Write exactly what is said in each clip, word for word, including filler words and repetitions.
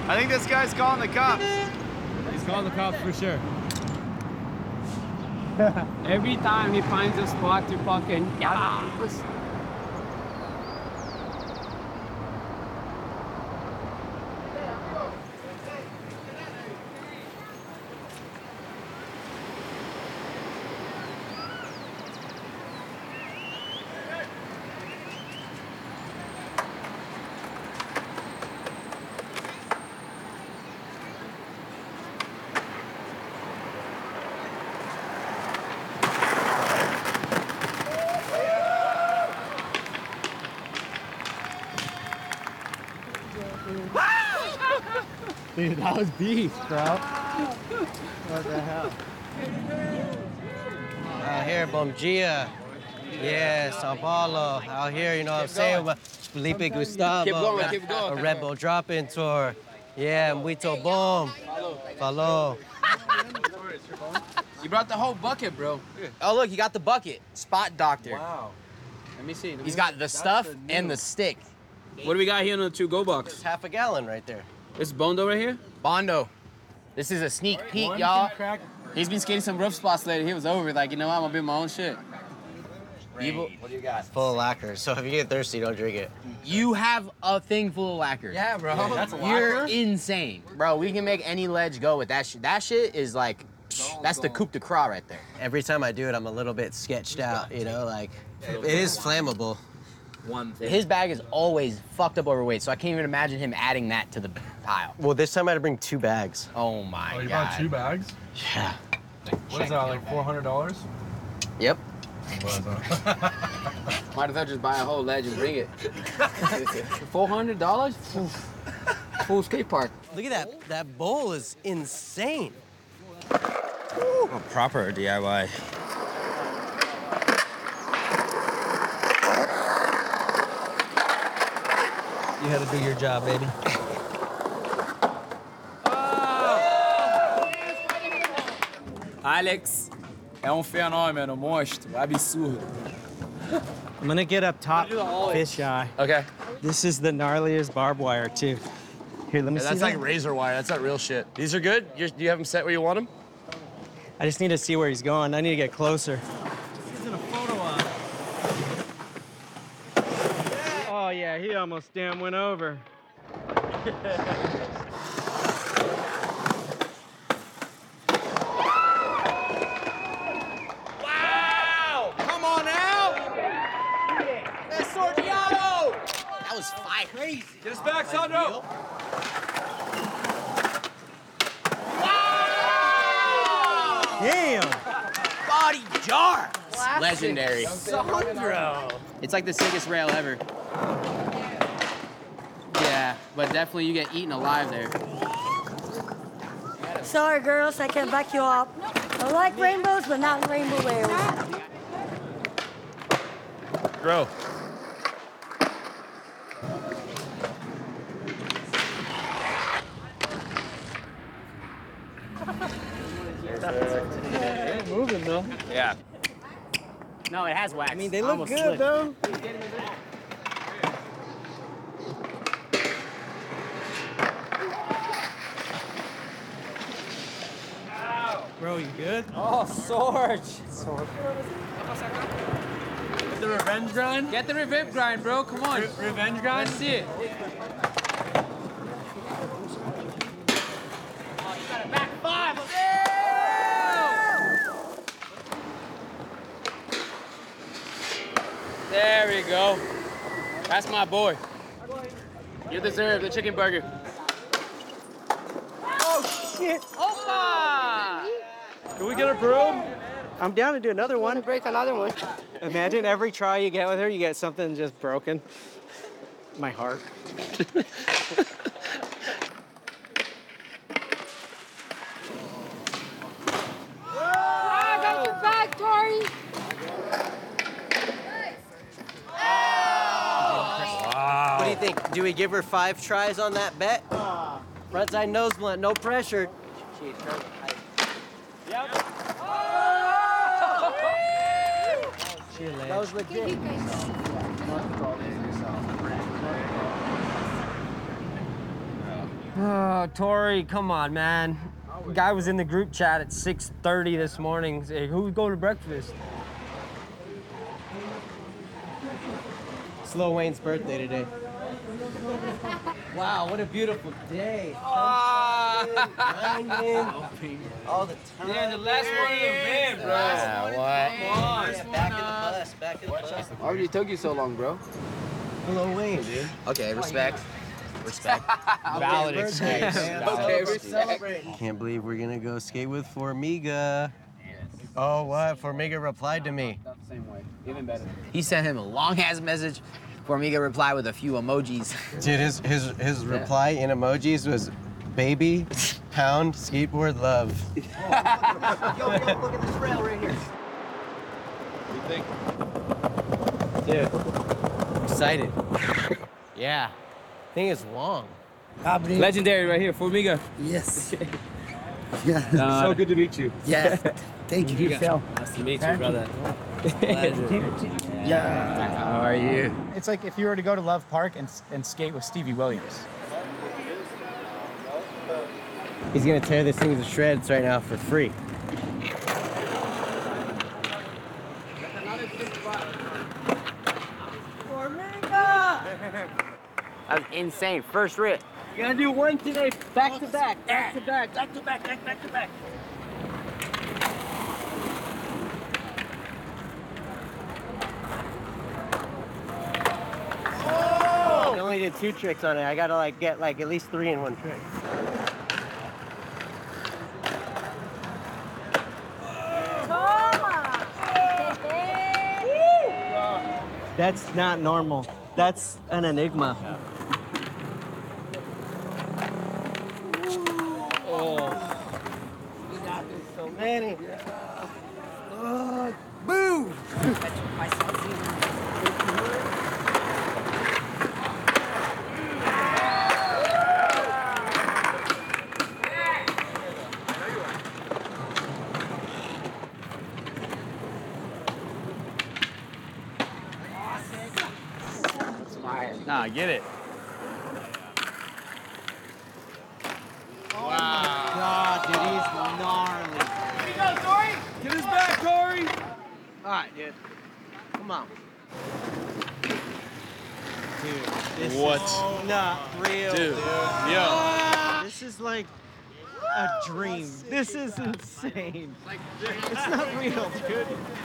I think this guy's calling the cops. He's calling the cops for sure. Every time he finds a spot to fucking, yeah. Dude, that was beast, bro. What the hell? Out here, Bomgia. Yeah, Sao Paulo. Out here, you know what I'm saying? With Felipe Gustavo. Keep going, keep going. A Red Bull drop-in tour. Yeah, Muito Bom. Follow. You brought the whole bucket, bro. Oh, look, you got the bucket. Spot doctor. Wow. Let me see. Let me He's got the stuff the and the stick. What do we got here in the to-go box? It's half a gallon right there. This is Bondo right here? Bondo. This is a sneak peek, y'all. He's been skating some rough spots lately. He was over, like, you know what? I'm gonna be my own shit. You, What do you got? Full of lacquer, so if you get thirsty, don't drink it. you have a thing full of lacquer. Yeah, bro. That's You're insane. Bro, we can make any ledge go with that shit. That shit is like, that's the coupe de croix right there. Every time I do it, I'm a little bit sketched out, you know, like, it is flammable. One thing. His bag is always fucked up overweight, so I can't even imagine him adding that to the pile. Well, this time I had to bring two bags. Oh my Oh, you God. bought two bags? Yeah. What is that, like four hundred dollars? Yep. Might as well just buy a whole ledge and bring it. four hundred dollars? Full skate park. Look at that. That bowl is insane. A proper D I Y. You had to do your job, baby. Alex é um fenômeno, monstro, absurdo. I'm gonna get up top, fisheye. Okay. This is the gnarliest barbed wire too. Here, let me Yeah, see that's that. like razor wire. That's not real shit. These are good? You're, do you have them set where you want them? I just need to see where he's going. I need to get closer. Oh yeah, he almost damn went over. Wow! Come on out! That's Sorgiato! That was fire. Crazy. Get us back, Sandro! Damn! Body jar. Legendary. Sandro! It's like the sickest rail ever. Yeah, but definitely you get eaten alive there. Sorry, girls, I can't back you up. I like rainbows, but not in rainbow ways. Grow. Moving though. Yeah. No, it has wax. I mean, they look good though. Bro, you good? Oh, Sorge. The revenge grind? Get the revenge grind, bro. Come on. Re revenge grind? Let's see it. There we go. That's my boy. You deserve the chicken burger. Oh shit! Opa! Can we get a broom? I'm down to do another one. Break another one. Imagine every try you get with her, you get something just broken. My heart. I got your back, Tori. What do you think? Do we give her five tries on that bet? Front side nose blunt, no pressure. That was legit. Oh, Tori, come on, man. Guy was in the group chat at six thirty this morning. Say, who's going to breakfast? It's Lil Wayne's birthday today. Wow, what a beautiful day. Oh. All the time. Yeah, the last one in the van, bro. Yeah, what? Yeah, back in the bus, back in the bus. Why would you took you so long, bro? Lil Wayne, dude. Okay, respect. Respect. Valid excuse. Okay, respect. Can't believe we're gonna go skate with Formiga. Oh, what? Formiga replied to me. Not the same way. Even better. He sent him a long-ass message. Formiga replied with a few emojis. Dude, his his his reply in emojis was baby, pound, skateboard, love. Yo, yo, look at this rail right here. What do you think? Dude, excited. Yeah, thing is long. Legendary right here, Formiga. Yes. Yeah. Uh, So good to meet you. Yeah. Thank you. Nice to meet you, brother. Yeah. How are you? It's like if you were to go to Love Park and, and skate with Stevie Williams. He's gonna tear this thing to shreds right now for free. That's insane. First rip. You gotta do one today, back to back, back to back, back to back, back, back to back. I only did two tricks on it. I gotta like get like at least three in one trick. That's not normal. That's an enigma. Oh. We got this so many. Uh, boom! Nah, get it. God, dude, he's gnarly. Here you go, Tori. Get his back, Tori. All right, dude. Come on. Dude, this What? is not real, Dude, dude. yo. This is like a dream. This is insane. It's not real, dude.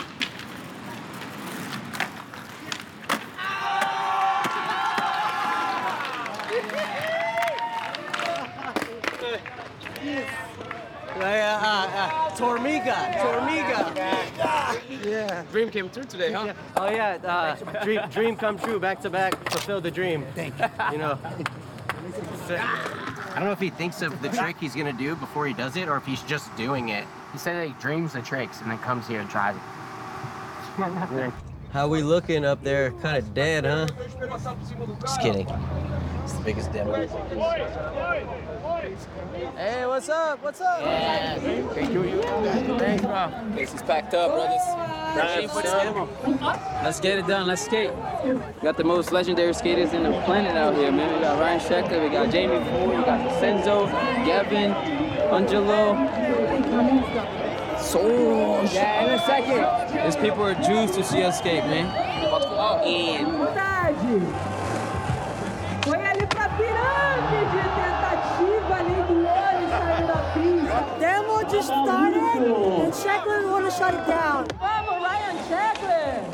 Uh, uh, uh, Tormiga, Tormiga. Yeah. Dream came true today, huh? Oh yeah, uh, dream, dream come true, back to back, fulfill the dream. Thank you. You know. I don't know if he thinks of the trick he's gonna do before he does it, or if he's just doing it. He said he dreams the tricks and then comes here and tries it. How we looking up there? Kind of dead, huh? Just kidding. It's the biggest demo. Hey, what's up? What's up? Yeah. Thank you. Thanks, bro. This is packed up, brothers. Let's get it done. Let's skate. We got the most legendary skaters in the planet out here, man. We got Ryan Sheckler, we got Jamie Ford, we got Senzo, Gavin, Angelo, Soros. Yeah, in a second. These people are Jews to see us skate, man. And Foi ali pra pirâmide, tentativa ali do olho saindo da pista. Demo just started and Sheckler want to shut it down. Vamos, Ryan Sheckler!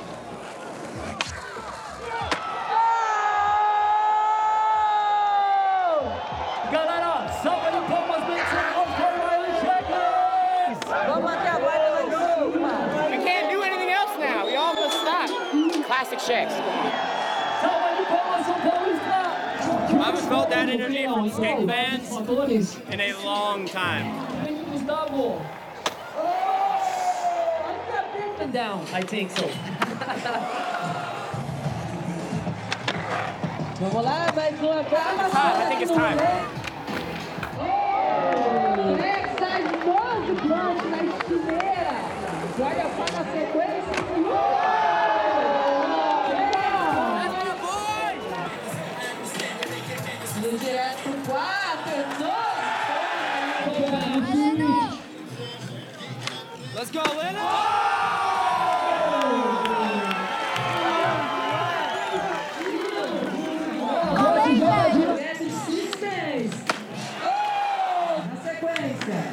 Galera, salva de palmas bem alto para Ryan Sheckler! Vamos até a placa lá em cima. We can't do anything else now. We all must stop. Classic Shacks. Salva de palmas São Paulista! I haven't felt that energy from skate fans in a long time. Gustavo. Down. I think so. Vamos lá, vai com a calma. I think it's time. Alex sai doze pontos na estileira. Joga para a sequência. Direto quatro. Let's go, Lena! Systems. Na sequência.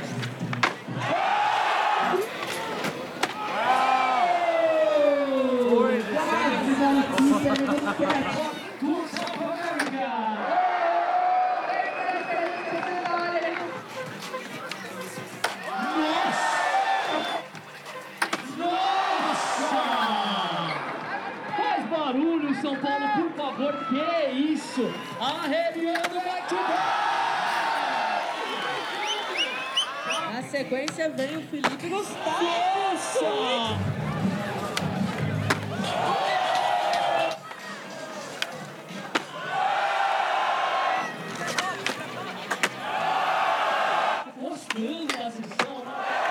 Faz barulho, São Paulo, por favor. Que isso? Arrebiando o bate-bola. Na sequência vem o Felipe Gustavo. Nossa! Mostrando a sessão.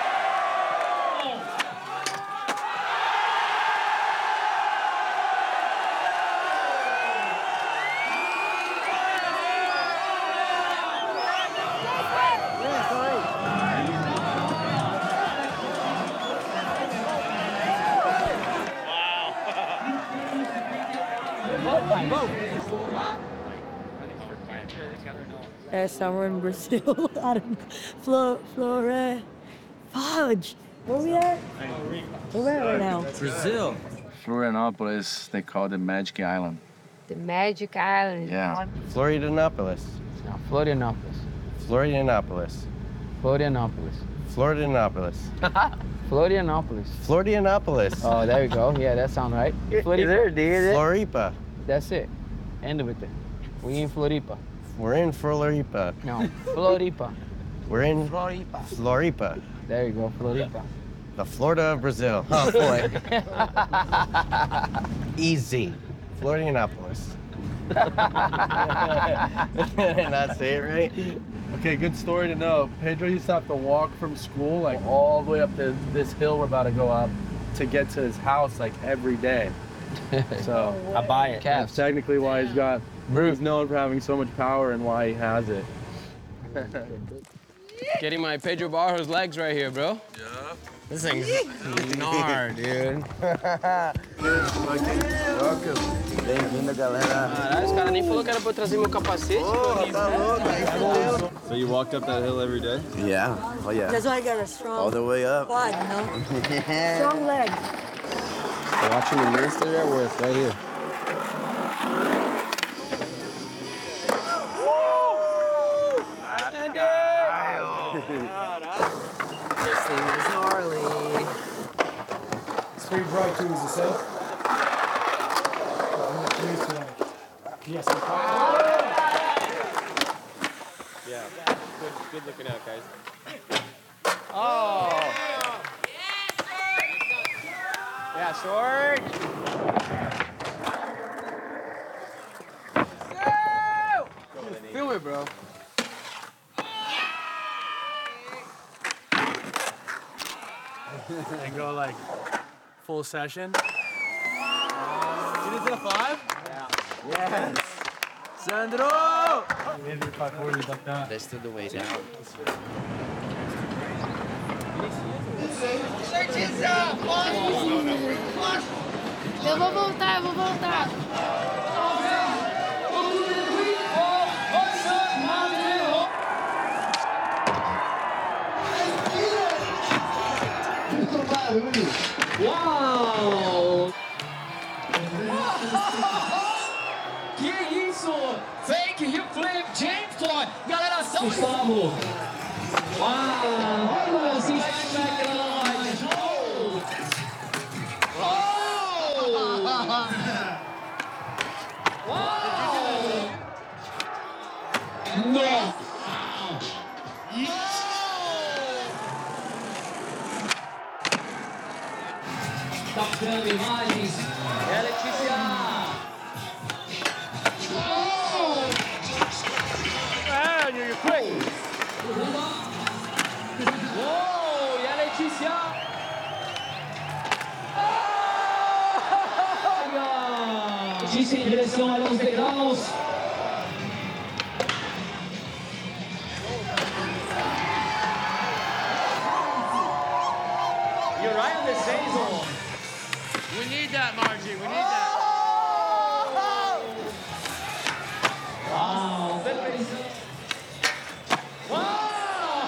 É, somewhere in Brazil. I don't know. Flo, Flore, Fudge. Where we at? Where we at right now? Brazil. Florianopolis, they call it the Magic Island. The Magic Island. Yeah. Florianopolis. No, Florianopolis. Florianopolis. Florianopolis. Florianopolis. Florianopolis. Florianopolis. Oh, there we go. Yeah, that sounds right. Floripa. There, dude. Floripa. That's it. End of it there. We in Floripa. We're in Floripa. No, Floripa. We're in Floripa. Floripa. There you go, Floripa. The Florida of Brazil. Oh, boy. Easy. Florianopolis. Did I not say it right? Okay, good story to know. Pedro used to have to walk from school like all the way up to this hill we're about to go up to get to his house like every day. So I buy it. that's technically why he's got, he's known for having so much power and why he has it. Getting my Pedro Barros legs right here, bro. Yeah. This thing's gnar, dude. Welcome. Bem-vindo, galera. Caralho, os caras nem falaram que era pra eu trazer meu capacete. So you walked up that hill every day? Yeah. Oh, yeah. That's why I got a strong All the way up. quad, you know? Strong leg. Watching the minister at work right here. This thing is gnarly. It's very bright too, is it safe? Yes. Yeah, good, good looking out, guys. Oh! Yeah, short. Film it, bro. And go like full session. You did it a five? Yes. Sandro! Let's do the way down. Eu vou voltar, eu vou voltar. Uau! Que isso? Fake heel flip, James Floyd. Galera, são Gustavo. Uau! Olha esse back na loja. Uau! Nossa! Captando imagens. É Letícia. Ah, you're quick. Uou, e a Letícia. Letícia em direção aos degraus.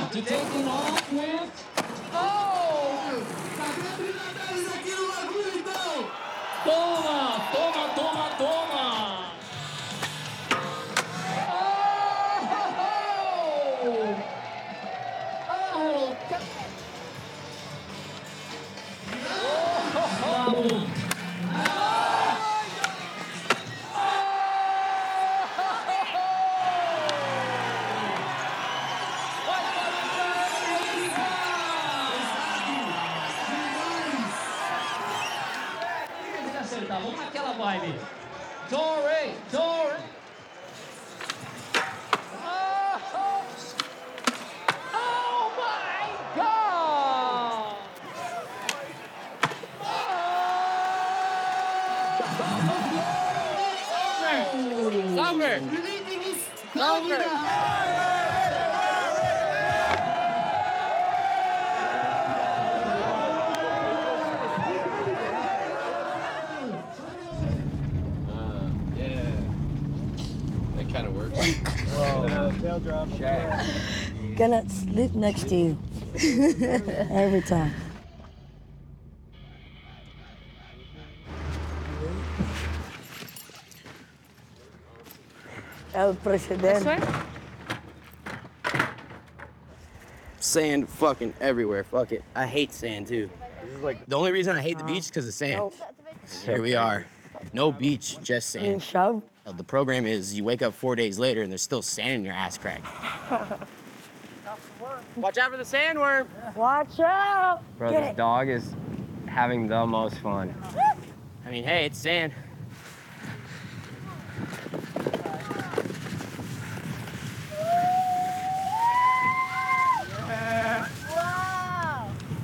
to taking off with. Oh! Toma, toma, toma, toma! Oh! Oh! Bravo! Vamos naquela vibe. Torrey, Torrey. Oh, oh. Oh my God! Summer! Summer! Kind of works. Whoa. Tail drop. Gonna sleep next to you. Every time. El presidente. Sand fucking everywhere. Fuck it. I hate sand too. This is like the only reason I hate the beach is because of sand. Here we are. No beach, just sand. Shove. The program is you wake up four days later and there's still sand in your ass crack. Watch out for the sandworm. Watch out. Bro, Get this it. dog is having the most fun. I mean, hey, it's sand. Wow.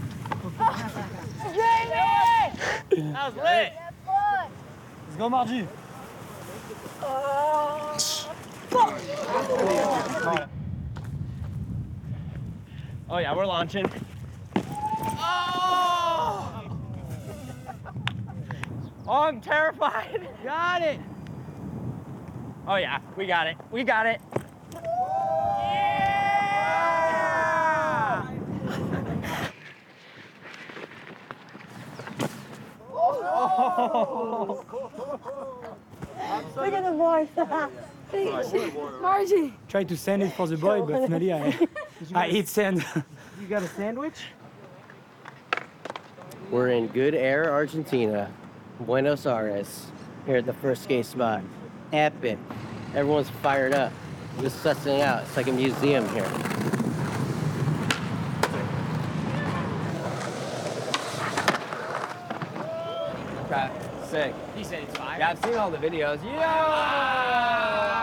That was lit. Let's go, Margie. Oh. Oh yeah, we're launching. Oh! Oh, I'm terrified. Got it. Oh yeah, we got it. We got it. Yeah! Oh! Look at the boy. Margie. Try to send it for the boy, but finally I, I eat sand. You got a sandwich? We're in Good Air, Argentina, Buenos Aires, here at the first skate spot. Epic. Everyone's fired up. Just sussing it out. It's like a museum here. Okay, sick. He said it's fire. Yeah, I've seen all the videos. Yeah!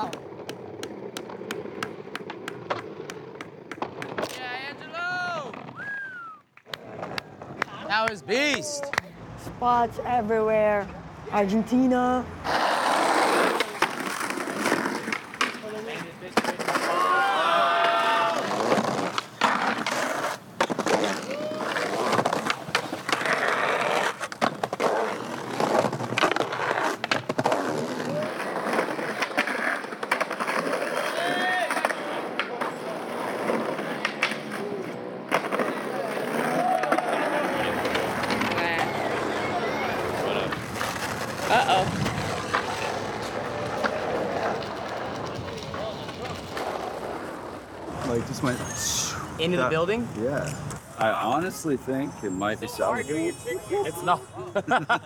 That was beast. Spots everywhere. Argentina. Uh-oh. Like, just went into the building? Yeah. I honestly think it might be salvageable. It's not.